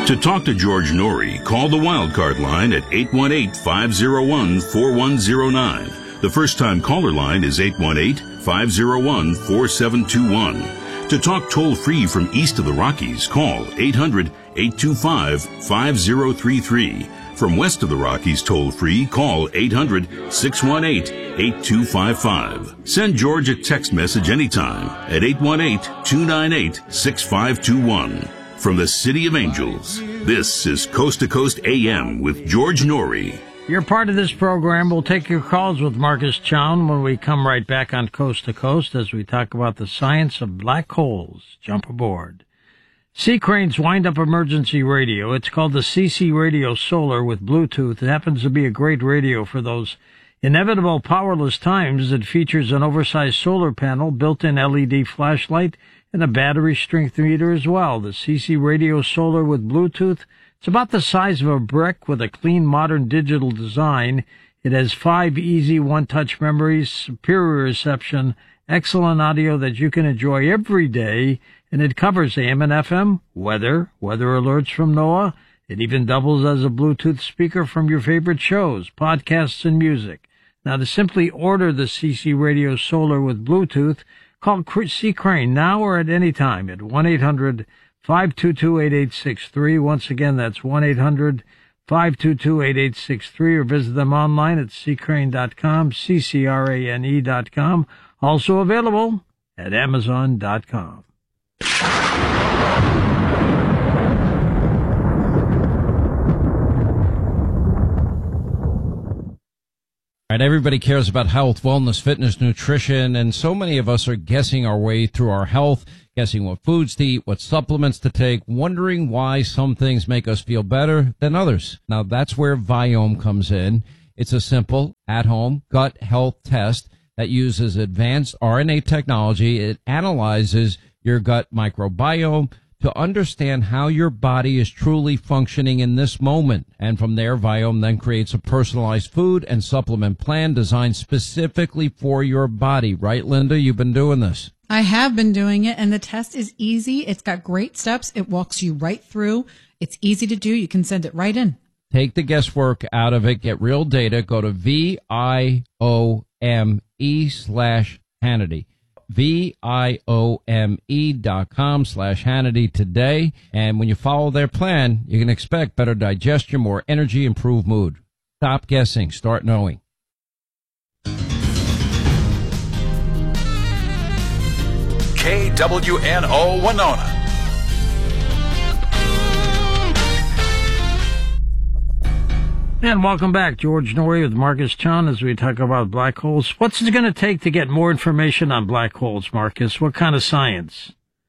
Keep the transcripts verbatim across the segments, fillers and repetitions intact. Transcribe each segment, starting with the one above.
To talk to George Noory, call the Wildcard line at eight one eight, five oh one, four one oh nine. The first-time caller line is eight one eight, five oh one, four seven two one. To talk toll-free from east of the Rockies, call eight hundred, eight two five, five oh three three. From west of the Rockies toll-free, call eight hundred, six one eight, eight two five five. Send George a text message anytime at eight one eight, two nine eight, six five two one. From the City of Angels, this is Coast to Coast A M with George Noory. You're part of this program. We'll take your calls with Marcus Chown when we come right back on Coast to Coast as we talk about the science of black holes. Jump aboard. Sea Crane's Wind-Up Emergency Radio. It's called the C C Radio Solar with Bluetooth. It happens to be a great radio for those inevitable powerless times. It features an oversized solar panel, built-in L E D flashlight, and a battery strength meter as well. The C C Radio Solar with Bluetooth. It's about the size of a brick with a clean, modern digital design. It has five easy one-touch memories, superior reception, excellent audio that you can enjoy every day, and it covers A M and F M, weather, weather alerts from NOAA. It even doubles as a Bluetooth speaker from your favorite shows, podcasts, and music. Now, to simply order the C C Radio Solar with Bluetooth, call C. Crane now or at any time at one eight hundred, five two two, eight eight six three. Once again, that's one eight hundred, five two two, eight eight six three, or visit them online at c crane dot com, C C R A N E dot com. Also available at amazon dot com. Right, everybody cares about health, wellness, fitness, nutrition, and so many of us are guessing our way through our health, guessing what foods to eat, what supplements to take, wondering why some things make us feel better than others. Now, that's where Viome comes in. It's a simple, at-home gut health test that uses advanced R N A technology. It analyzes your gut microbiome to understand how your body is truly functioning in this moment. And from there, Viome then creates a personalized food and supplement plan designed specifically for your body. Right, Linda? You've been doing this. I have been doing it, and the test is easy. It's got great steps. It walks you right through. It's easy to do. You can send it right in. Take the guesswork out of it. Get real data. Go to V I O M E slash Hannity. V I O M E dot com slash Hannity today. And when you follow their plan, you can expect better digestion, more energy, improved mood. Stop guessing. Start knowing. K W N O Winona. And welcome back, George Noory with Marcus Chown as we talk about black holes. What's it going to take to get more information on black holes, Marcus? What kind of science?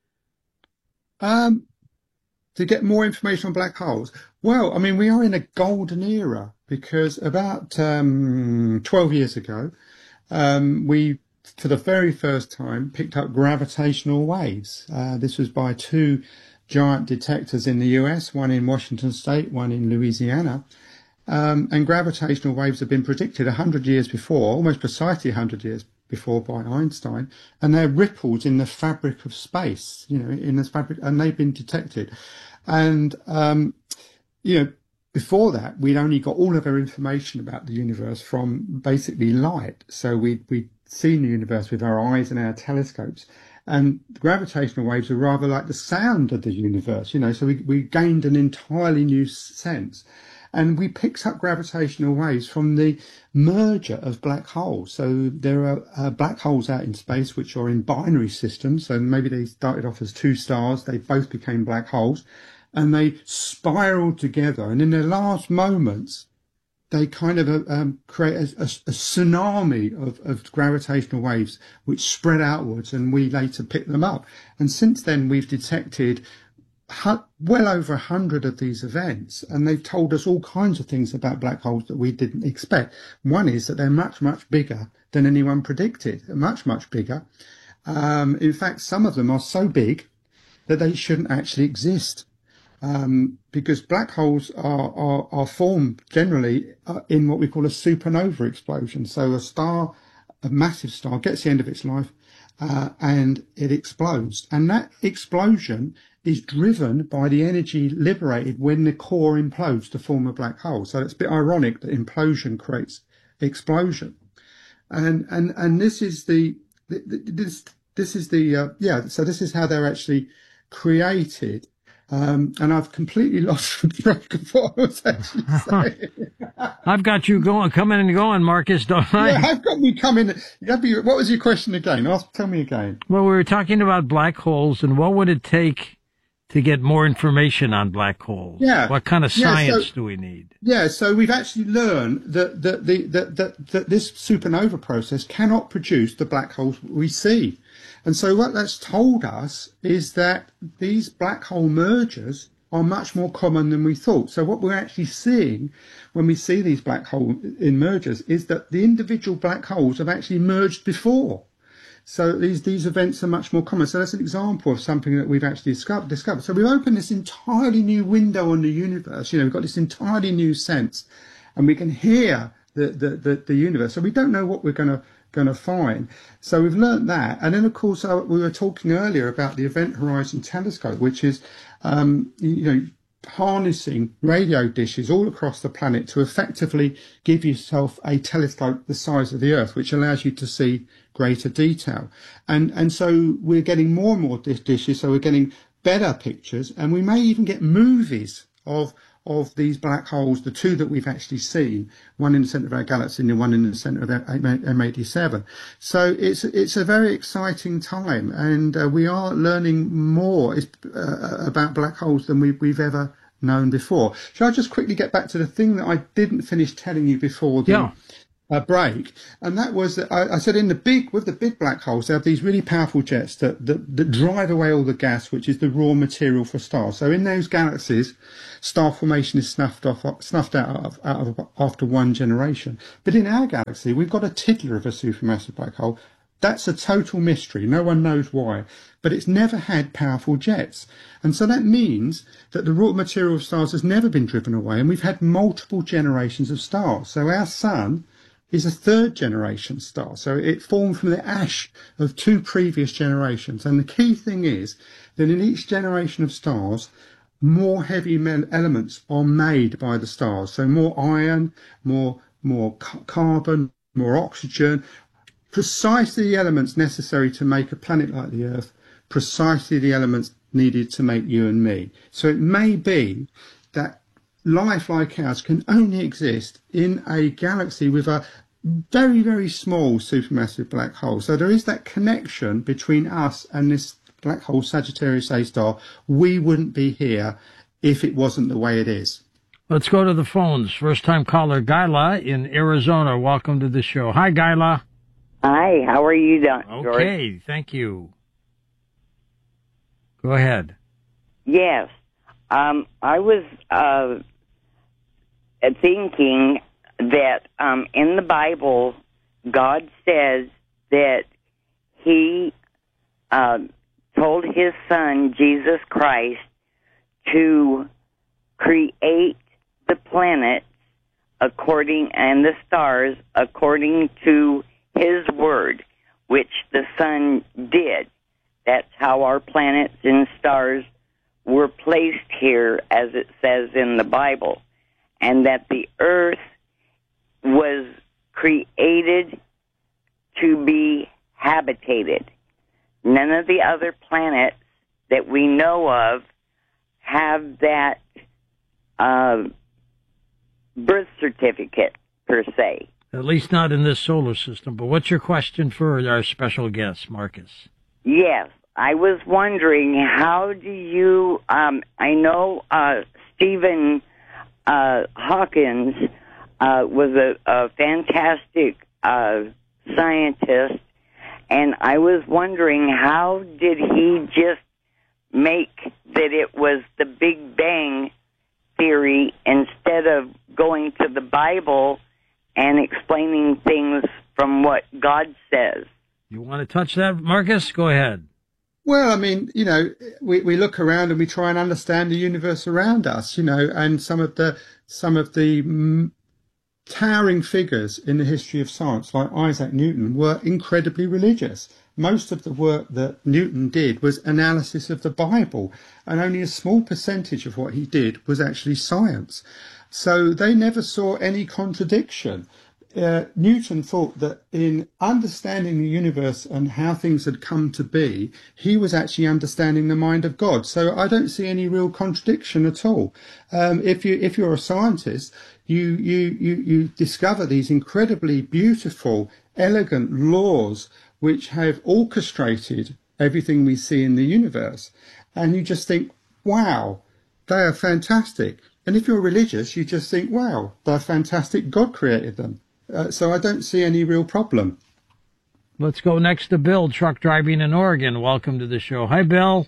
Um, to get more information on black holes? Well, I mean, we are in a golden era because about um, twelve years ago, um, we, for the very first time, picked up gravitational waves. Uh, this was by two giant detectors in the U S, one in Washington State, one in Louisiana. Um, and gravitational waves have been predicted one hundred years before, almost precisely one hundred years before by Einstein, and they're ripples in the fabric of space, you know, in this fabric, and they've been detected. And, um, you know, before that, we'd only got all of our information about the universe from basically light. So we'd, we'd seen the universe with our eyes and our telescopes. And gravitational waves are rather like the sound of the universe, you know, so we, we gained an entirely new sense. And we picked up gravitational waves from the merger of black holes. So there are uh, black holes out in space which are in binary systems. So maybe they started off as two stars. They both became black holes. And they spiraled together. And in their last moments, they kind of uh, um, create a, a, a tsunami of, of gravitational waves which spread outwards. And we later picked them up. And since then, we've detected well over a hundred of these events, and they've told us all kinds of things about black holes that we didn't expect. One is that they're much, much bigger than anyone predicted, much, much bigger. Um, in fact, some of them are so big that they shouldn't actually exist, um, because black holes are, are, are formed generally uh, in what we call a supernova explosion. So a star, a massive star, gets the end of its life, uh, and it explodes. And that explosion is driven by the energy liberated when the core implodes to form a black hole. So it's a bit ironic that implosion creates explosion. And and and this is the this this is the uh, yeah. So this is how they're actually created. Um, and I've completely lost track of what I was actually saying. I've got you going, coming and going, Marcus, don't I? Yeah, I've got me coming. What was your question again? Ask, tell me again. Well, we were talking about black holes, and what would it take to get more information on black holes? Yeah. What kind of Yeah, science so- do we need? Yeah, so we've actually learned that that, the, that, that that this supernova process cannot produce the black holes we see. And so what that's told us is that these black hole mergers are much more common than we thought. So what we're actually seeing when we see these black hole in mergers is that the individual black holes have actually merged before. So these these events are much more common. So that's an example of something that we've actually discovered. discovered. So we've opened this entirely new window on the universe. You know, we've got this entirely new sense, and we can hear the the the, the universe. So we don't know what we're going to going to find. So we've learned that. And then, of course, uh, we were talking earlier about the Event Horizon Telescope, which is, um, you know, harnessing radio dishes all across the planet to effectively give yourself a telescope the size of the Earth, which allows you to see greater detail. And and so we're getting more and more dish dishes, so we're getting better pictures, and we may even get movies of of these black holes, the two that we've actually seen, one in the centre of our galaxy and one in the centre of M eighty-seven. So it's it's a very exciting time, and uh, we are learning more uh, about black holes than we, we've ever known before. Shall I just quickly get back to the thing that I didn't finish telling you before the Yeah. uh, break? And that was that I, I said in the big, with the big black holes, they have these really powerful jets that, that, that drive away all the gas, which is the raw material for stars. So in those galaxies, star formation is snuffed off, snuffed out of, out of after one generation. But in our galaxy, we've got a tiddler of a supermassive black hole. That's a total mystery. No one knows why. But it's never had powerful jets. And so that means that the raw material of stars has never been driven away. And we've had multiple generations of stars. So our sun is a third generation star. So it formed from the ash of two previous generations. And the key thing is that in each generation of stars, more heavy elements are made by the stars. So more iron, more, more carbon, more oxygen, precisely the elements necessary to make a planet like the Earth, precisely the elements needed to make you and me. So it may be that life like ours can only exist in a galaxy with a very, very small supermassive black hole. So there is that connection between us and this black hole Sagittarius A star. We wouldn't be here if it wasn't the way it is. Let's go to the phones. First time caller Guyla in Arizona. Welcome to the show. Hi, Guyla. Hi, how are you doing, George? Okay, thank you. Go ahead. Yes. Um, I was uh, thinking that um, in the Bible, God says that he uh, told his son, Jesus Christ, to create the planets according and the stars according to his word, which the Son did. That's how our planets and stars were placed here, as it says in the Bible, and that the earth was created to be habitated. None of the other planets that we know of have that uh, birth certificate, per se. At least not in this solar system. But what's your question for our special guest, Marcus? Yes, I was wondering, how do you, um, I know uh, Stephen uh, Hawkins uh, was a, a fantastic uh, scientist, and I was wondering, how did he just make that it was the Big Bang theory instead of going to the Bible and explaining things from what God says? You want to touch that, Marcus? Go ahead. Well, I mean, you know, we, we look around and we try and understand the universe around us, you know, and some of the some of the mm, towering figures in the history of science, like Isaac Newton, were incredibly religious. most of the work that Newton did was analysis of the Bible, and only a small percentage of what he did was actually science. So they never saw any contradiction. Uh, Newton thought that in understanding the universe and how things had come to be, he was actually understanding the mind of God. So I don't see any real contradiction at all. Um, if you if you're a scientist, you you you you discover these incredibly beautiful, elegant laws which have orchestrated everything we see in the universe, and you just think, wow, they are fantastic. And if you're religious, you just think, wow, they're fantastic. God created them. Uh, so I don't see any real problem. Let's go next to Bill, truck driving in Oregon. Welcome to the show. Hi, Bill.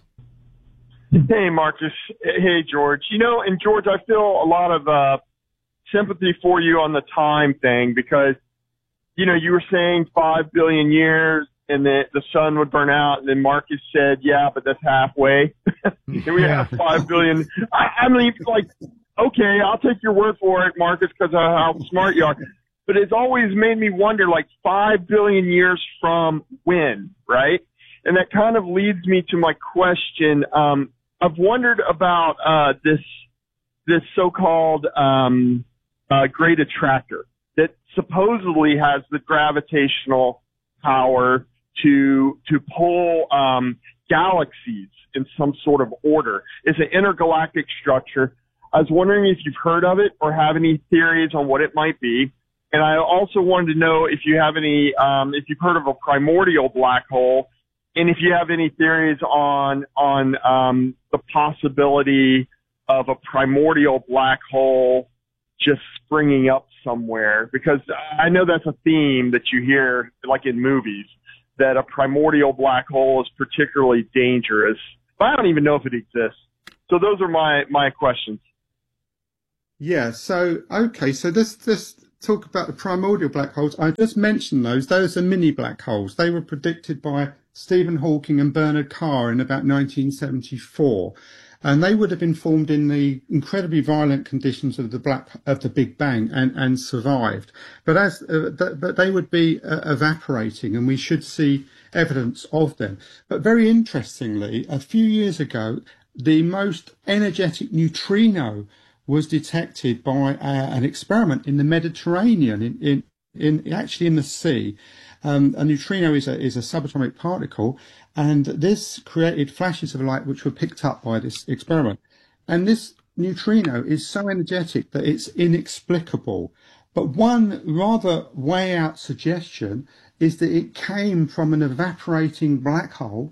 Hey, Marcus. Hey, George. You know, and George, I feel a lot of uh, sympathy for you on the time thing because, you know, you were saying five billion years and that the sun would burn out. And then Marcus said, yeah, but that's halfway. And we have five billion. I, I mean, like, okay, I'll take your word for it, Marcus, because of how smart you are. But it's always made me wonder, like, five billion years from when, right? And that kind of leads me to my question. Um, I've wondered about uh, this this so-called um, uh, great attractor that supposedly has the gravitational power to to pull um, galaxies in some sort of order. It's an intergalactic structure. I was wondering if you've heard of it or have any theories on what it might be. And I also wanted to know if you have any, um, if you've heard of a primordial black hole, and if you have any theories on on um, the possibility of a primordial black hole just springing up somewhere, because I know that's a theme that you hear, like in movies, that a primordial black hole is particularly dangerous. But I don't even know if it exists. So those are my my questions. Yeah. So okay. So this this. Talk about the primordial black holes. I just mentioned those. Those are mini black holes. They were predicted by Stephen Hawking and Bernard Carr in about nineteen seventy-four, and they would have been formed in the incredibly violent conditions of the black of the Big Bang and and survived. But as uh, th- but they would be uh, evaporating, and we should see evidence of them. But very interestingly, a few years ago, the most energetic neutrino was detected by uh, an experiment in the Mediterranean, in, in, in actually in the sea. Um, a neutrino is a, is a subatomic particle, and this created flashes of light which were picked up by this experiment. And this neutrino is so energetic that it's inexplicable. But one rather way out suggestion is that it came from an evaporating black hole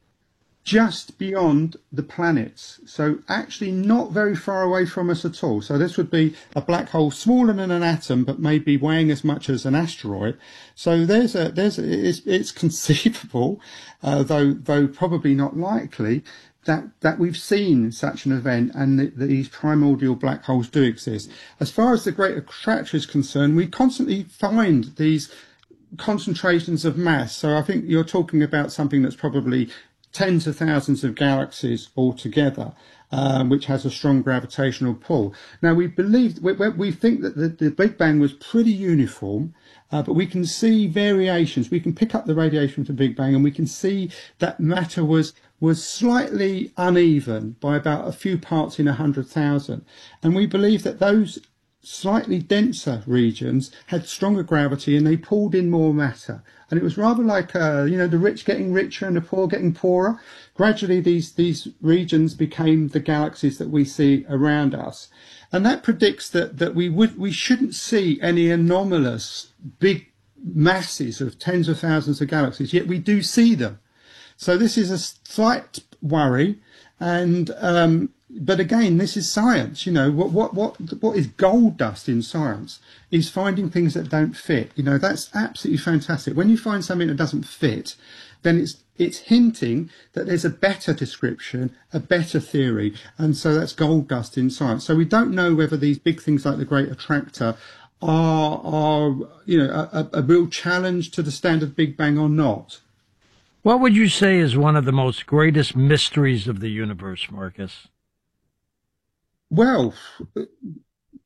just beyond the planets, so actually not very far away from us at all. So this would be a black hole smaller than an atom, but maybe weighing as much as an asteroid. So there's a there's a, it's, it's conceivable, uh, though though probably not likely, that that we've seen such an event and that these primordial black holes do exist. As far as the great attractor is concerned, we constantly find these concentrations of mass. So I think you're talking about something that's probably tens of thousands of galaxies altogether, um, which has a strong gravitational pull. Now, we believe, we, we think that the, the Big Bang was pretty uniform, uh, but we can see variations. We can pick up the radiation from the Big Bang, and we can see that matter was was slightly uneven by about a few parts in a hundred thousand. And we believe that those slightly denser regions had stronger gravity and they pulled in more matter. And it was rather like, uh, you know, the rich getting richer and the poor getting poorer. Gradually, these, these regions became the galaxies that we see around us. And that predicts that, that we would, we shouldn't see any anomalous big masses of tens of thousands of galaxies, yet we do see them. So this is a slight worry. And, um, but again, this is science. You know, what, what, what, what is gold dust in science is finding things that don't fit. You know, that's absolutely fantastic. When you find something that doesn't fit, then it's, it's hinting that there's a better description, a better theory. And so that's gold dust in science. So we don't know whether these big things like the Great Attractor are, are, you know, a, a real challenge to the standard Big Bang or not. What would you say is one of the most greatest mysteries of the universe, Marcus? Well,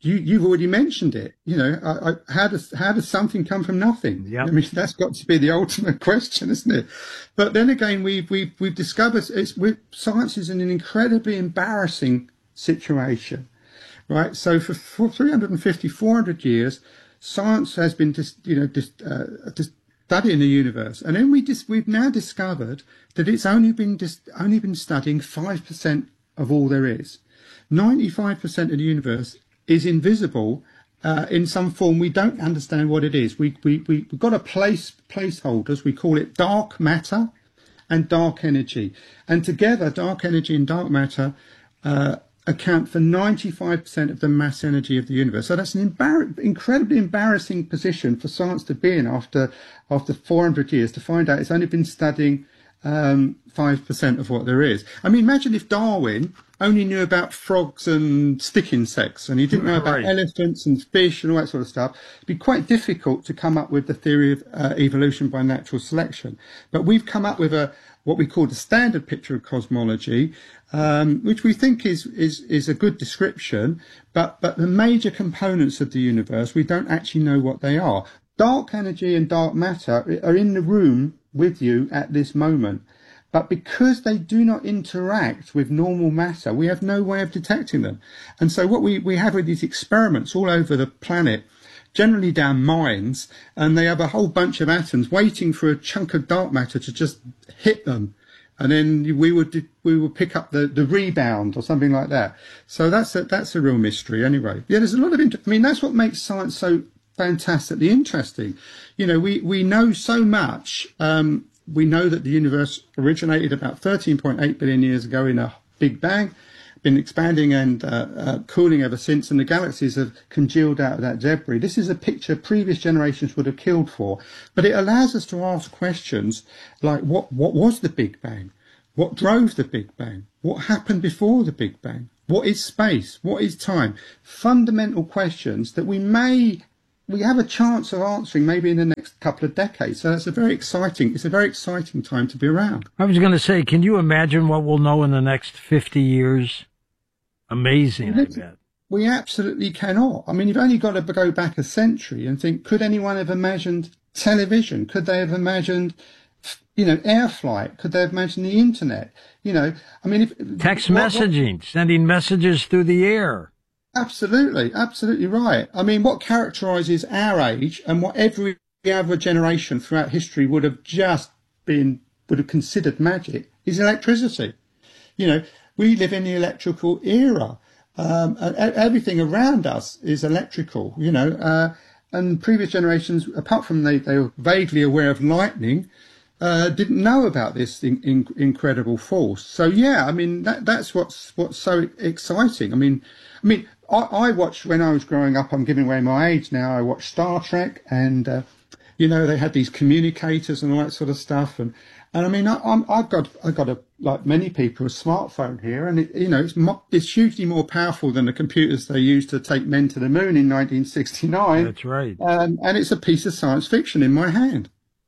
you, you've already mentioned it. You know, I, I, how does how does something come from nothing? Yep. I mean, that's got to be the ultimate question, isn't it? But then again, we've we've we've discovered it's we science is in an incredibly embarrassing situation, right? So for, for three hundred fifty, four hundred years, science has been just you know just uh, just studying the universe, and then we just we've now discovered that it's only been just only been studying five percent of all there is. ninety-five percent of the universe is invisible uh, in some form. We don't understand what it is. We, we, we, we've got a place placeholders. We call it dark matter and dark energy. And together, dark energy and dark matter uh, account for ninety-five percent of the mass energy of the universe. So that's an embar- incredibly embarrassing position for science to be in after, after four hundred years, to find out it's only been studying um, five percent of what there is. I mean, imagine if Darwin only knew about frogs and stick insects, and he didn't know about Right. elephants and fish and all that sort of stuff. It'd be quite difficult to come up with the theory of uh, evolution by natural selection. But we've come up with a what we call the standard picture of cosmology, um, which we think is, is is a good description. But but the major components of the universe, we don't actually know what they are. Dark energy and dark matter are in the room with you at this moment. But because they do not interact with normal matter, we have no way of detecting them. And so what we, we have with these experiments all over the planet, generally down mines, and they have a whole bunch of atoms waiting for a chunk of dark matter to just hit them. And then we would we would pick up the, the rebound or something like that. So that's a, that's a real mystery anyway. Yeah, there's a lot of inter- I mean, that's what makes science so fantastically interesting. You know, we, we know so much. Um, We know that the universe originated about thirteen point eight billion years ago in a Big Bang, been expanding and uh, uh, cooling ever since, and the galaxies have congealed out of that debris. This is a picture previous generations would have killed for, but it allows us to ask questions like, what, what was the Big Bang? What drove the Big Bang? What happened before the Big Bang? What is space? What is time? Fundamental questions that we may we have a chance of answering maybe in the next couple of decades. So it's a very exciting, it's a very exciting time to be around. I was going to say, can you imagine what we'll know in the next fifty years? Amazing, I bet. We absolutely cannot. I mean, you've only got to go back a century and think, could anyone have imagined television? Could they have imagined, you know, air flight? Could they have imagined the internet? You know, I mean, if, text what, messaging, what, sending messages through the air. Absolutely, absolutely right. I mean, what characterises our age and what every other generation throughout history would have just been, would have considered magic is electricity. You know, we live in the electrical era. Um, and everything around us is electrical, you know, uh, and previous generations, apart from they, they were vaguely aware of lightning, uh, didn't know about this in, in, incredible force. So, yeah, I mean, that, that's what's, what's so exciting. I mean, I mean, I, I watched when I was growing up, I'm giving away my age now, I watched Star Trek and, uh, you know, they had these communicators and all that sort of stuff. And, and I mean, I, I'm, I've got, I've got a, like many people, a smartphone here, and it, you know, it's, mo- it's hugely more powerful than the computers they used to take men to the moon in nineteen sixty-nine. That's right. Um, and it's a piece of science fiction in my hand.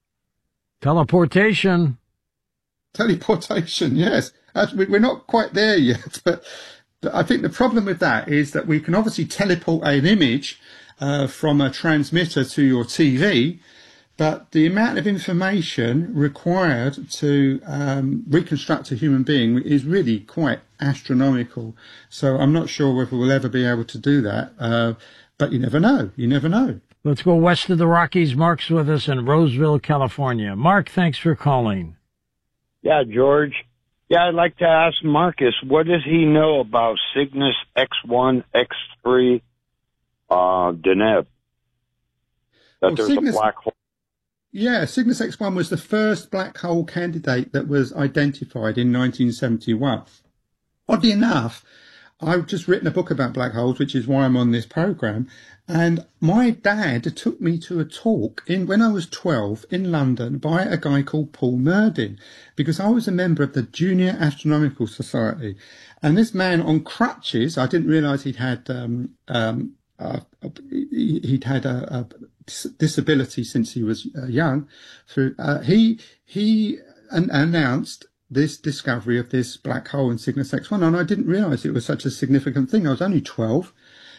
Teleportation. Teleportation, yes. Actually, we're not quite there yet, but I think the problem with that is that we can obviously teleport an image uh, from a transmitter to your T V, but the amount of information required to um, reconstruct a human being is really quite astronomical. So I'm not sure whether we'll ever be able to do that, uh, but you never know. You never know. Let's go west of the Rockies. Mark's with us in Roseville, California. Mark, thanks for calling. Yeah, George. Yeah, I'd like to ask Marcus, what does he know about Cygnus X one, X three, uh, Deneb? That well, there's Cygnus, a black hole. Yeah, Cygnus X one was the first black hole candidate that was identified in nineteen seventy-one. Oddly enough, I've just written a book about black holes, which is why I'm on this program. And my dad took me to a talk in when I was twelve in London by a guy called Paul Murdin, because I was a member of the Junior Astronomical Society. And this man on crutches, I didn't realise he'd had um, um, uh, he'd had a, a disability since he was uh, young. Through uh, he he an- announced this discovery of this black hole in Cygnus X one, and I didn't realise it was such a significant thing. I was only twelve.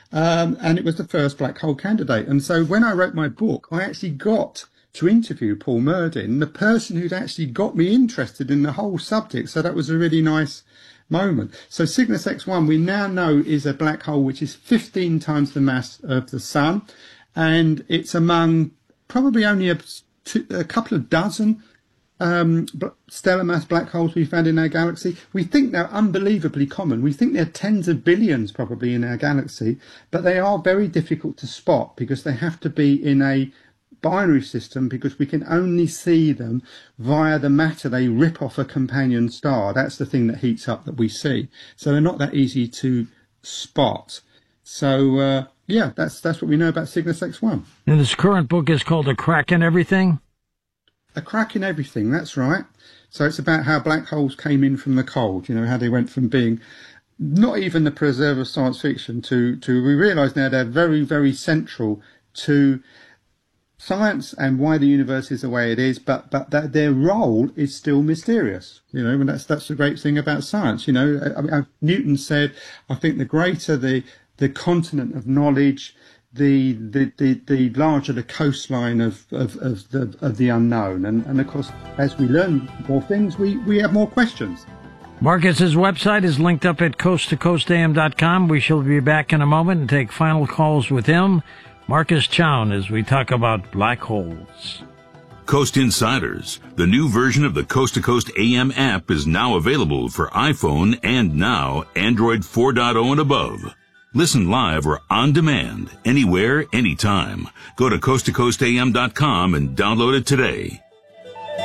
Um, and it was the first black hole candidate. And so when I wrote my book, I actually got to interview Paul Murdin, the person who'd actually got me interested in the whole subject. So that was a really nice moment. So Cygnus X one, we now know, is a black hole which is fifteen times the mass of the sun. And it's among probably only a, two, a couple of dozen um, stellar mass black holes we found in our galaxy. We think they're unbelievably common. We think they're tens of billions probably in our galaxy, but they are very difficult to spot because they have to be in a binary system, because we can only see them via the matter they rip off a companion star. That's the thing that heats up that we see. So they're not that easy to spot. So, uh, yeah, that's that's what we know about Cygnus X one. And this current book is called A Crack in Everything? A Crack in Everything, that's right. So it's about how black holes came in from the cold, you know, how they went from being not even the preserve of science fiction to, to we realise now they're very, very central to science and why the universe is the way it is, but but that their role is still mysterious, you know, and that's that's the great thing about science. You know, I mean, Newton said, I think the greater the the continent of knowledge, the the the, the larger the coastline of of, of the of the unknown, and and of course, as we learn more things, we we have more questions. Marcus's website is linked up at coast to coast a m dot com. We shall be back in a moment and take final calls with him, Marcus Chown, as we talk about black holes. Coast Insiders, the new version of the Coast to Coast A M app, is now available for iPhone and now Android four point oh and above. Listen live or on demand, anywhere, anytime. Go to coast to coast a m dot com and download it today.